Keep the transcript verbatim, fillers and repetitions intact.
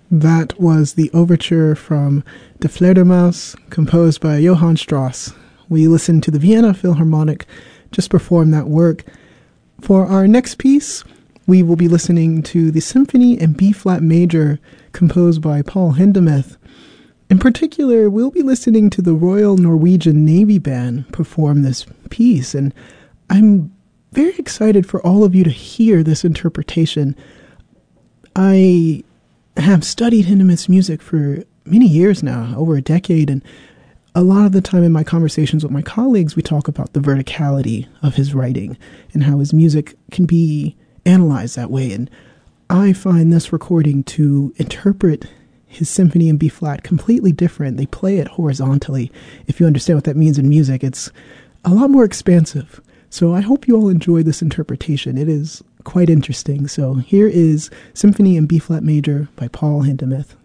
That was the overture from Die Fledermaus, composed by Johann Strauss. We listened to the Vienna Philharmonic just perform that work. For our next piece, we will be listening to the Symphony in B-flat major, composed by Paul Hindemith. In particular, we'll be listening to the Royal Norwegian Navy Band perform this piece, and I'm very excited for all of you to hear this interpretation. I have studied Hindemith's music for many years now, over a decade, and a lot of the time in my conversations with my colleagues, we talk about the verticality of his writing and how his music can be analyzed that way. And I find this recording to interpret his symphony in B-flat completely different. They play it horizontally. If you understand what that means in music, it's a lot more expansive. So I hope you all enjoy this interpretation. It is quite interesting. So here is Symphony in B-flat major by Paul Hindemith.